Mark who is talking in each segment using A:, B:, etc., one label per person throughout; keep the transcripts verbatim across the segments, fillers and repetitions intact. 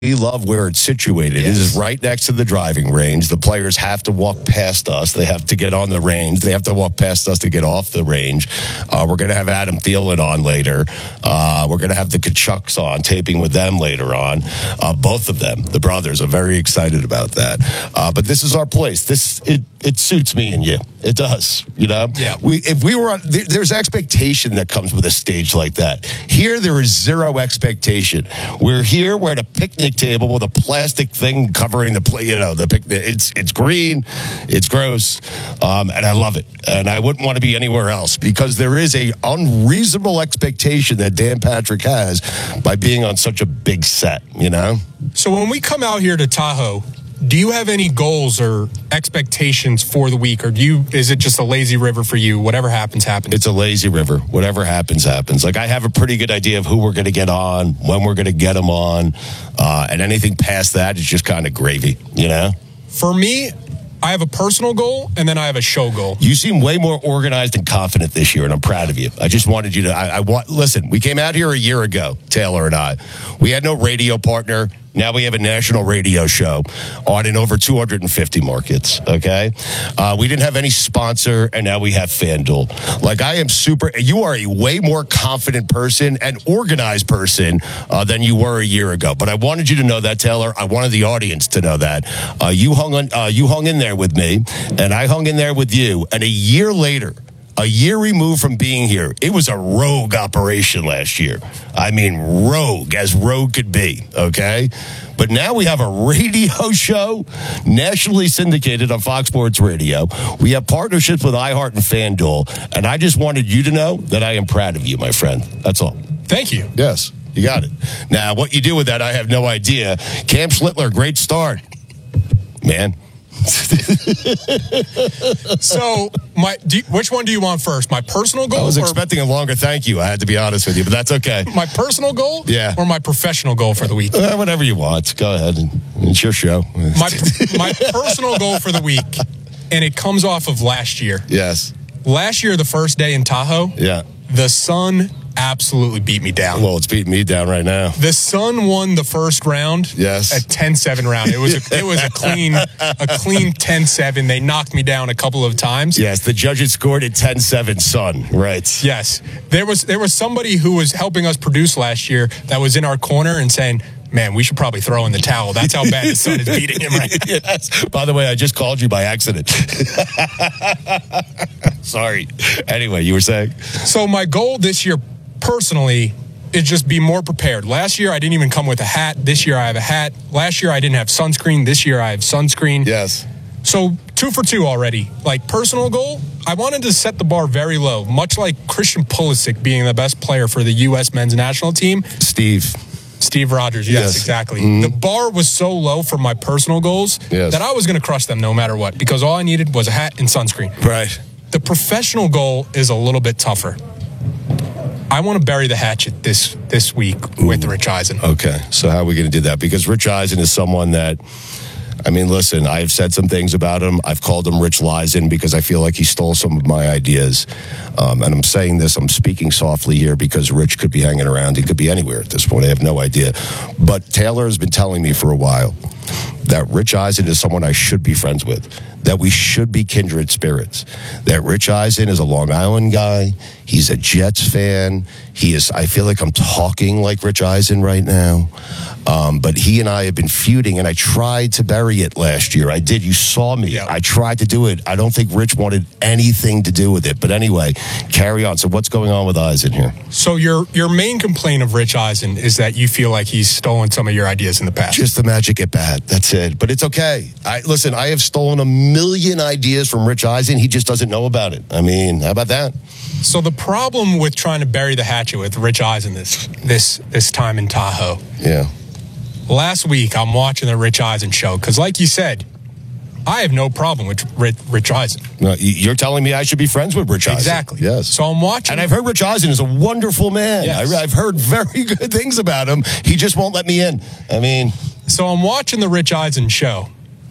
A: We love where it's situated.
B: Yes.
A: It is right next to the driving range. The players have to walk past us. They have to get on the range. They have to walk past us to get off the range. Uh, we're going to have Adam Thielen on later. Uh, we're going to have the Kachucks on, taping with them later on. Uh, both of them, the brothers, are very excited about that. Uh, but this is our place. This it it suits me and you. It does. You know.
B: Yeah.
A: We if we were on, there, there's expectation that comes with a stage like that. Here there is zero expectation. We're here. We're at a picnic table with a plastic thing covering the play. You know, the picnic. It's it's green, it's gross, um, and I love it. And I wouldn't want to be anywhere else because there is a unreasonable expectation that Dan Patrick has by being on such a big set. You know.
B: So when we come out here to Tahoe, do you have any goals or expectations for the week, or do you? Is it just a lazy river for you? Whatever happens, happens.
A: It's a lazy river. Whatever happens, happens. Like I have a pretty good idea of who we're going to get on, when we're going to get them on, uh, and anything past that is just kind of gravy. You know.
B: For me, I have a personal goal, and then I have a show goal.
A: You seem way more organized and confident this year, and I'm proud of you. I just wanted you to. I, I want. Listen, we came out here a year ago, Taylor and I. We had no radio partner. Now we have a national radio show on in over two hundred fifty markets, okay? Uh, we didn't have any sponsor, and now we have FanDuel. Like, I am super... You are a way more confident person and organized person uh, than you were a year ago. But I wanted you to know that, Taylor. I wanted the audience to know that. Uh, you hung on, uh, you hung in there with me, and I hung in there with you. And a year later... A year removed from being here, it was a rogue operation last year. I mean, rogue, as rogue could be, okay? But now we have a radio show, nationally syndicated on Fox Sports Radio. We have partnerships with iHeart and FanDuel. And I just wanted you to know that I am proud of you, my friend. That's all.
B: Thank you.
A: Yes, you got it. Now, what you do with that, I have no idea. Cam Schlittler, great start. Man.
B: So, my, do you, which one do you want first? My personal goal?
A: I was
B: or
A: expecting a longer thank you, I had to be honest with you, but that's okay.
B: my personal goal?
A: Yeah.
B: Or my professional goal for the week?
A: Uh, whatever you want. Go ahead. It's your show.
B: My, my personal goal for the week, and it comes off of last year.
A: Yes.
B: Last year, the first day in Tahoe,
A: Yeah.
B: the sun absolutely beat me down.
A: Well, it's beating me down right now.
B: The Sun won the first round.
A: Yes.
B: A ten seven round. It was a, it was a clean a clean ten seven. They knocked me down a couple of times.
A: Yes, the judges scored at ten seven, Sun. Right.
B: Yes. There was there was somebody who was helping us produce last year that was in our corner and saying, man, we should probably throw in the towel. That's how bad the Sun is beating him right now.
A: Yes. By the way, I just called you by accident. Sorry. Anyway, you were saying?
B: So my goal this year, personally, is just be more prepared. Last year, I didn't even come with a hat. This year, I have a hat. Last year, I didn't have sunscreen. This year, I have sunscreen.
A: Yes.
B: So two for two already. Like, personal goal, I wanted to set the bar very low, much like Christian Pulisic being the best player for the U S men's national team.
A: Steve.
B: Steve Rogers, yes,
A: Yes.
B: exactly.
A: Mm-hmm.
B: The bar was so low for my personal goals
A: Yes.
B: that I was going to crush them no matter what, because all I needed was a hat and sunscreen.
A: Right.
B: The professional goal is a little bit tougher. I want to bury the hatchet this this week with Rich Eisen.
A: Okay, so how are we going to do that? Because Rich Eisen is someone that, I mean, listen, I've said some things about him. I've called him Rich Leisen because I feel like he stole some of my ideas. Um, and I'm saying this, I'm speaking softly here because Rich could be hanging around. He could be anywhere at this point. I have no idea. But Taylor has been telling me for a while that Rich Eisen is someone I should be friends with, that we should be kindred spirits, that Rich Eisen is a Long Island guy. He's a Jets fan. He is, I feel like I'm talking like Rich Eisen right now. Um, but he and I have been feuding, and I tried to bury it last year. I did. You saw me.
B: Yeah.
A: I tried to do it. I don't think Rich wanted anything to do with it. But anyway, carry on. So what's going on with Eisen here?
B: So your your main complaint of Rich Eisen is that you feel like he's stolen some of your ideas in the past.
A: Just the magic at bat. That's it. But it's okay. I listen, I have stolen a million ideas from Rich Eisen. He just doesn't know about it. I mean, how about that?
B: So the problem with trying to bury the hatchet with Rich Eisen this this this time in Tahoe.
A: Yeah.
B: Last week, I'm watching the Rich Eisen show because, like you said, I have no problem with Rich, Rich Eisen.
A: No, you're telling me I should be friends with Rich Eisen.
B: Exactly.
A: Yes.
B: So I'm watching.
A: And I've heard Rich Eisen is a wonderful man.
B: Yes.
A: I, I've heard very good things about him. He just won't let me in. I mean.
B: So I'm watching the Rich Eisen show.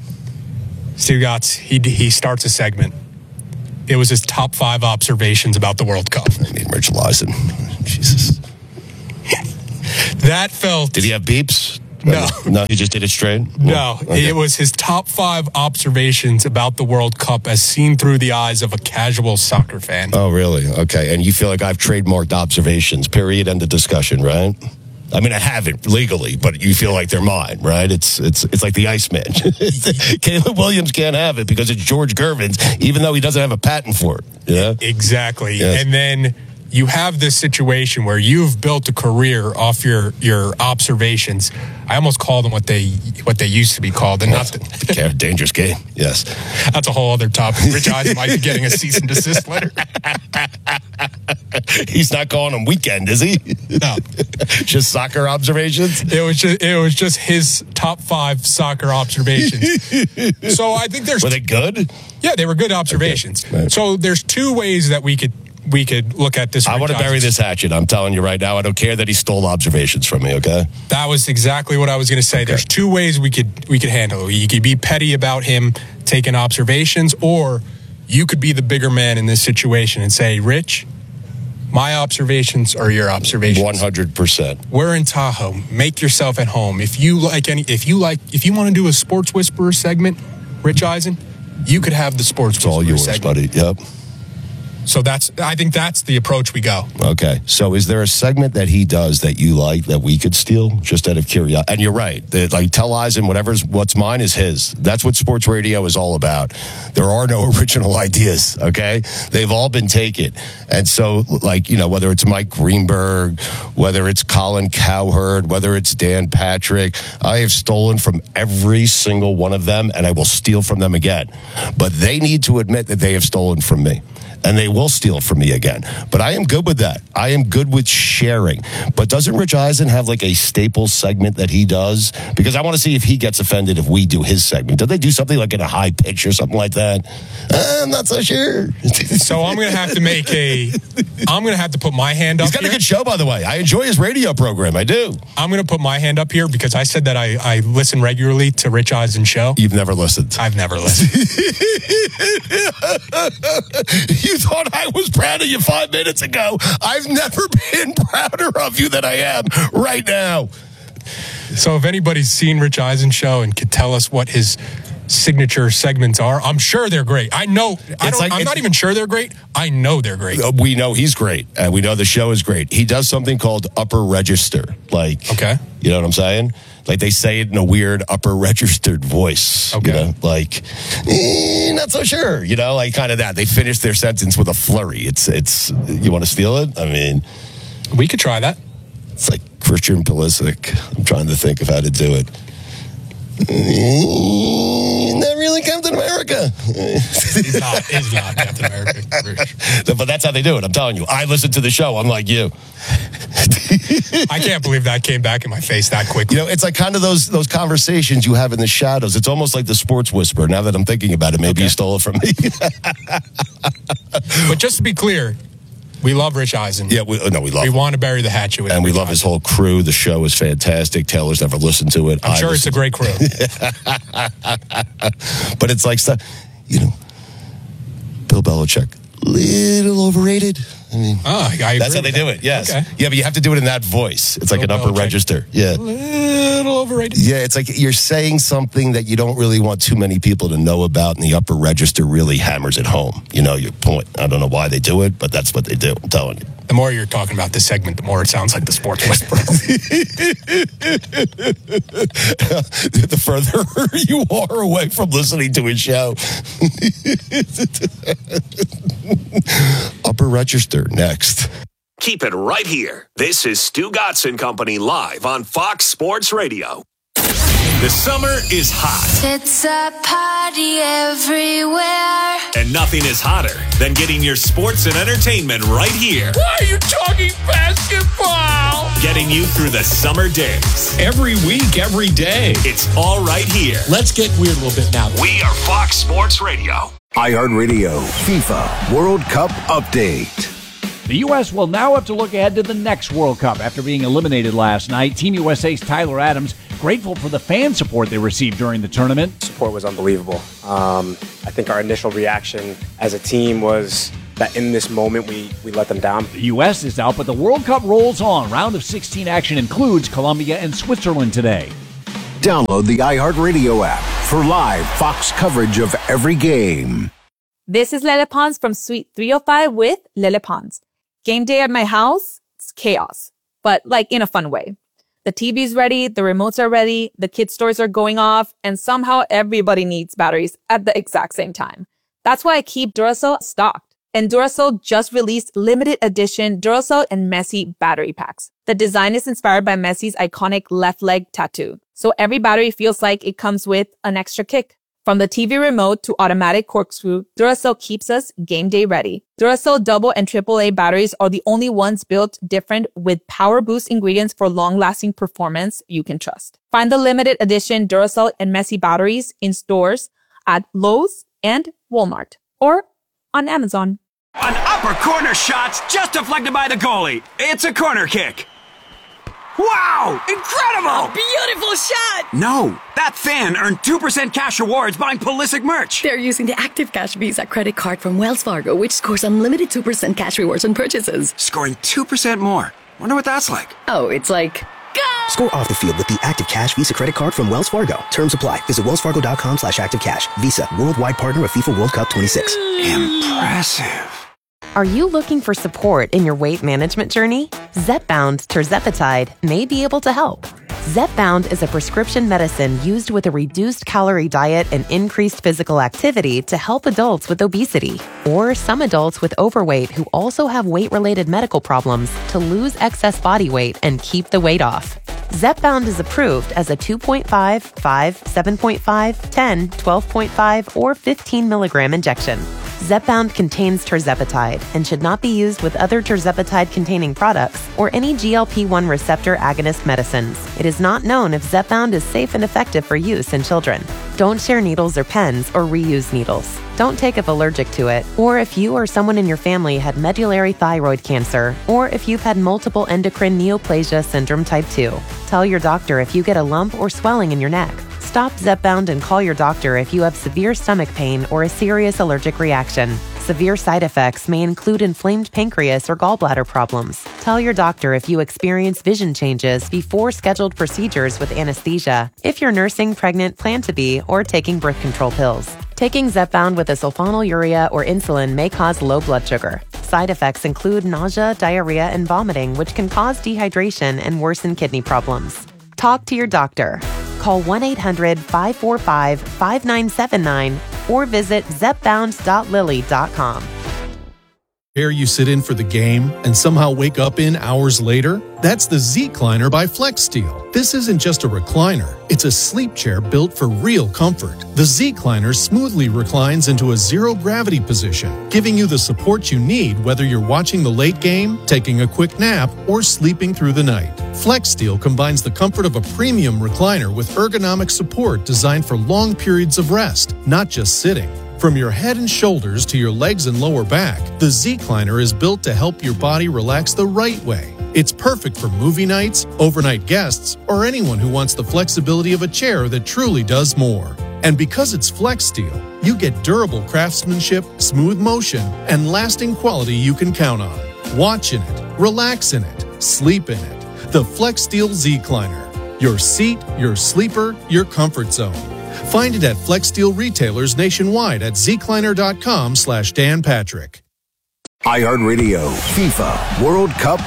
B: Steve Gotts, he, he starts a segment. It was his top five observations about the World Cup.
A: I mean, Rich Eisen. Jesus.
B: That felt...
A: Did he have beeps?
B: No.
A: No, he just did it straight?
B: No,
A: Okay.
B: it was his top five observations about the World Cup as seen through the eyes of a casual soccer fan.
A: Oh, really? Okay. And you feel like I've trademarked observations, period, end of discussion, right? I mean, I haven't legally, but you feel like they're mine, right? It's it's it's like the Iceman. Caleb Williams can't have it because it's George Gervin's, even though he doesn't have a patent for it. Yeah,
B: Exactly.
A: Yes.
B: And then you have this situation where you've built a career off your, your observations. I almost call them what they what they used to be called, and not the,
A: Okay, dangerous game. Yes.
B: that's a whole other topic. Rich Eisen might be getting a cease and desist letter.
A: He's not calling them weekend, is he?
B: No.
A: Just soccer observations?
B: It was just it was just his top five soccer observations. So I think there's
A: Were they good?
B: yeah, they were good observations.
A: Okay. Right.
B: So there's two ways that we could we could look at this.
A: I
B: Rich
A: want to bury
B: Eisen's-
A: this hatchet. I'm telling you right now. I don't care that he stole observations from me, okay?
B: That was exactly what I was going to say. There's two ways we could we could handle it. You could be petty about him taking observations, or you could be the bigger man in this situation and say, Rich, my observations are your observations.
A: one hundred percent.
B: We're in Tahoe. Make yourself at home. If you like any, if you like, if you want to do a Sports Whisperer segment, Rich Eisen, you could have the Sports
A: It's all
B: Whisperer
A: yours,
B: segment.
A: buddy. Yep.
B: So that's, I think that's the approach we go.
A: Okay. So is there a segment that he does that you like that we could steal just out of curiosity? And you're right. That, like, tell Eisen whatever's what's mine is his. That's what sports radio is all about. There are no original ideas, okay? They've all been taken. And so, like, you know, whether it's Mike Greenberg, whether it's Colin Cowherd, whether it's Dan Patrick, I have stolen from every single one of them, and I will steal from them again. But they need to admit that they have stolen from me. And they will steal from me again. But I am good with that. I am good with sharing. But doesn't Rich Eisen have like a staple segment that he does? Because I want to see if he gets offended if we do his segment. Do they do something like in a high pitch or something like that? Uh, I'm not so sure.
B: So I'm going to have to make a, I'm going to have to put my hand up
A: He's got
B: here.
A: a good show, by the way. I enjoy his radio program. I do.
B: I'm going to put my hand up here because I said that I, I listen regularly to Rich Eisen's show.
A: You've never listened.
B: I've never listened.
A: You thought I was proud of you five minutes ago. I've never been prouder of you than I am right now.
B: So if anybody's seen Rich Eisen's show and could tell us what his signature segments are, I'm sure they're great. I know. I don't,
A: like-
B: I'm
A: it's-
B: not even sure they're great. I know they're great.
A: Uh, We know he's great, and we know the show is great. He does something called upper register. Like,
B: Okay.
A: you know what I'm saying? Like they say it in a weird upper registered voice.
B: Okay.
A: You know, like, eh, not so sure. You know, like kind of that. They finish their sentence with a flurry. It's, it's, you want to steal it? I mean,
B: We could try that.
A: it's like Christian Pulisic. I'm trying to think of how to do it. Eh, Not really Captain America.
B: He's not. He's not Captain America. Rich.
A: But that's how they do it. I'm telling you. I listen to the show. I'm like you.
B: I can't believe that came back in my face that quickly.
A: You know, it's like kind of those those conversations you have in the shadows. It's almost like the Sports Whisperer. Now that I'm thinking about it, maybe
B: Okay.
A: you stole it from me.
B: But just to be clear, we love Rich Eisen.
A: Yeah, we, no, we love
B: We
A: him.
B: want to bury the hatchet with
A: And
B: him.
A: we love his whole crew. The show is fantastic. Taylor's never listened to it.
B: I'm
A: I
B: sure it's a
A: listen-
B: great crew.
A: But it's like stuff, you know, Bill Belichick, little overrated. I mean,
B: Oh, I agree
A: that's how they
B: with
A: do
B: that.
A: it. Yes.
B: Okay.
A: Yeah, but you have to do it in that voice. It's like
B: Bill
A: an upper
B: Belichick.
A: register. Yeah.
B: Little overrated.
A: Yeah, it's like you're saying something that you don't really want too many people to know about, and the upper register really hammers it home. You know, your point. I don't know why they do it, but that's what they do. I'm telling you.
B: The more you're talking about this segment, the more it sounds like the Sports Whisperer.
A: The further you are away from listening to his show. Upper register next.
C: Keep it right here. This is Stu Gatz and Company live on Fox Sports Radio. The summer is hot,
D: It's a party everywhere.
C: and nothing is hotter than getting your sports and entertainment right here.
E: Why are you talking basketball?
C: Getting you through the summer days.
E: Every week, every day.
C: It's all right here.
E: Let's get weird a little bit now.
C: We are Fox Sports Radio.
F: iHeartRadio FIFA World Cup Update.
G: The U S will now have to look ahead to the next World Cup after being eliminated last night. Team U S A's Tyler Adams grateful for the fan support they received during the tournament.
H: Support was unbelievable. Um, I think our initial reaction as a team was that in this moment we, we let them down.
G: The U S is out, but the World Cup rolls on. Round of sixteen action includes Colombia and Switzerland today.
F: Download the iHeartRadio app for live Fox coverage of every game.
I: This is Lele Pons from Suite three oh five with Lele Pons. Game day at my house, it's chaos, but like in a fun way. The T V's ready, the remotes are ready, the kids' toys are going off, and somehow everybody needs batteries at the exact same time. That's why I keep Duracell stocked. And Duracell just released limited edition Duracell and Messi battery packs. The design is inspired by Messi's iconic left leg tattoo. So every battery feels like it comes with an extra kick. From the T V remote to automatic corkscrew, Duracell keeps us game day ready. Duracell double and triple A batteries are the only ones built different with power boost ingredients for long-lasting performance you can trust. Find the limited edition Duracell and Messi batteries in stores at Lowe's and Walmart or on Amazon.
J: An upper corner shot's just deflected by the goalie. It's a corner kick. Wow! Incredible!
K: A beautiful shot!
J: No, that fan earned two percent cash rewards buying Pulisic merch.
K: They're using the Active Cash Visa credit card from Wells Fargo, which scores unlimited two percent cash rewards on purchases.
J: Scoring two percent more. Wonder what that's like.
K: Oh, it's like... Go!
L: Score off the field with the Active Cash Visa credit card from Wells Fargo. Terms apply. Visit wellsfargo.com slash activecash. Visa, worldwide partner of FIFA World Cup twenty-six.
J: Impressive.
M: Are you looking for support in your weight management journey? Zepbound tirzepatide may be able to help. Zepbound is a prescription medicine used with a reduced calorie diet and increased physical activity to help adults with obesity or some adults with overweight who also have weight-related medical problems to lose excess body weight and keep the weight off. Zepbound is approved as a two point five, five, seven point five, ten, twelve point five, or fifteen milligram injection. Zepbound contains tirzepatide and should not be used with other tirzepatide-containing products or any G L P one receptor agonist medicines. It is not known if Zepbound is safe and effective for use in children. Don't share needles or pens or reuse needles. Don't take if allergic to it, or if you or someone in your family had medullary thyroid cancer, or if you've had multiple endocrine neoplasia syndrome type two. Tell your doctor if you get a lump or swelling in your neck. Stop Zepbound and call your doctor if you have severe stomach pain or a serious allergic reaction. Severe side effects may include inflamed pancreas or gallbladder problems. Tell your doctor if you experience vision changes before scheduled procedures with anesthesia, if you're nursing, pregnant, plan to be, or taking birth control pills. Taking Zepbound with a sulfonylurea or insulin may cause low blood sugar. Side effects include nausea, diarrhea, and vomiting, which can cause dehydration and worsen kidney problems. Talk to your doctor. Call one eight hundred, five four five, five nine seven nine or visit zepbound dot lilly dot com.
N: Chair you sit in for the game and somehow wake up in hours later? That's the Z-Cliner by FlexSteel. This isn't just a recliner. It's a sleep chair built for real comfort. The Z-Cliner smoothly reclines into a zero-gravity position, giving you the support you need whether you're watching the late game, taking a quick nap, or sleeping through the night. FlexSteel combines the comfort of a premium recliner with ergonomic support designed for long periods of rest, not just sitting. From your head and shoulders to your legs and lower back, the Z-Cliner is built to help your body relax the right way. It's perfect for movie nights, overnight guests, or anyone who wants the flexibility of a chair that truly does more. And because it's FlexSteel, you get durable craftsmanship, smooth motion, and lasting quality you can count on. Watch in it, relax in it, sleep in it. The FlexSteel Z-Cliner. Your seat, your sleeper, your comfort zone. Find it at FlexSteel retailers nationwide at zcliner.com slash Dan Patrick.
F: iHeartRadio FIFA World Cup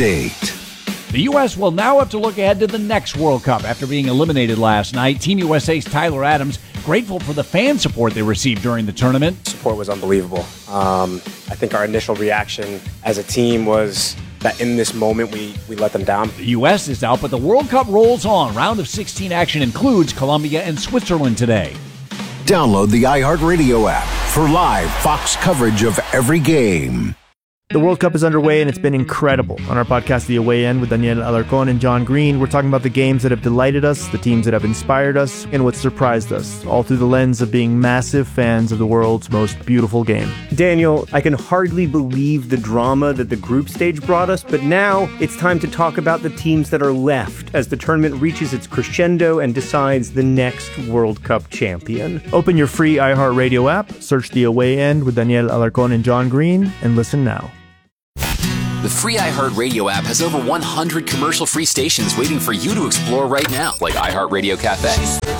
F: Update.
G: The U S will now have to look ahead to the next World Cup after being eliminated last night. Team U S A's Tyler Adams grateful for the fan support they received during the tournament.
H: Support was unbelievable. Um, I think our initial reaction as a team was that in this moment we, we let them down.
G: The U S is out, but the World Cup rolls on. Round of sixteen action includes Colombia and Switzerland today.
F: Download the iHeartRadio app for live Fox coverage of every game.
O: The World Cup is underway, and it's been incredible. On our podcast, The Away End, with Daniel Alarcón and John Green, we're talking about the games that have delighted us, the teams that have inspired us, and what surprised us, all through the lens of being massive fans of the world's most beautiful game.
P: Daniel, I can hardly believe the drama that the group stage brought us, but now it's time to talk about the teams that are left as the tournament reaches its crescendo and decides the next World Cup champion.
O: Open your free iHeartRadio app, search The Away End with Daniel Alarcón and John Green, and listen now.
Q: The free iHeartRadio app has over one hundred commercial-free stations waiting for you to explore right now, like iHeartRadio Cafe,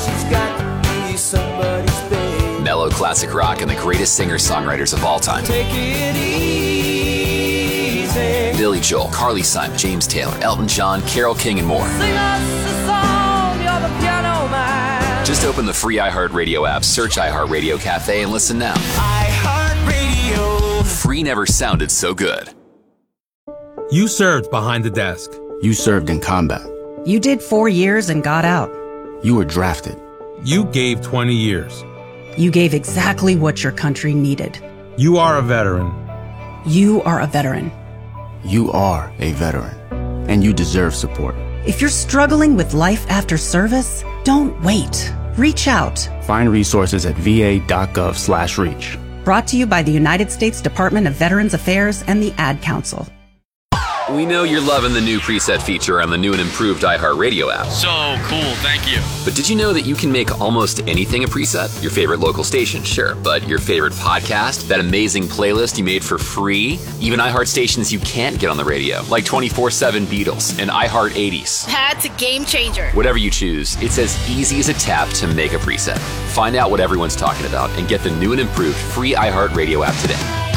Q: mellow classic rock, and the greatest singer-songwriters of all time. Take it easy. Billy Joel, Carly Simon, James Taylor, Elton John, Carole King, and more. Sing us a song, you're the piano man. Just open the free iHeartRadio app, search iHeartRadio Cafe, and listen now. iHeartRadio. Free never sounded so good.
R: You served behind the desk.
S: You served in combat.
T: You did four years and got out.
S: You were drafted.
R: You gave twenty years.
T: You gave exactly what your country needed.
R: You are a veteran.
T: You are a veteran.
S: You are a veteran, and you deserve support.
T: If you're struggling with life after service, don't wait. Reach out.
S: Find resources at va.gov slash reach.
T: Brought to you by the United States Department of Veterans Affairs and the Ad Council.
Q: We know you're loving the new preset feature on the new and improved iHeartRadio app.
E: So cool, thank you.
Q: But did you know that you can make almost anything a preset? Your favorite local station, sure, but your favorite podcast, that amazing playlist you made for free, even iHeart stations you can't get on the radio, like twenty-four seven Beatles and iHeart eighties.
U: That's a game changer.
Q: Whatever you choose, it's as easy as a tap to make a preset. Find out what everyone's talking about and get the new and improved free iHeartRadio app today.